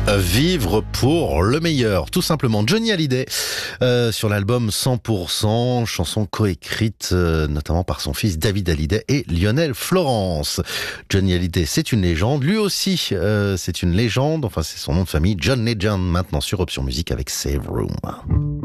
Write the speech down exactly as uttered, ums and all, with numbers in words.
Vivre pour le meilleur, tout simplement. Johnny Hallyday euh, sur l'album cent pour cent, chanson coécrite euh, notamment par son fils David Hallyday et Lionel Florence. Johnny Hallyday, c'est une légende. Lui aussi, euh, c'est une légende. Enfin, c'est son nom de famille, John Legend, maintenant sur Option Musique avec Save Room.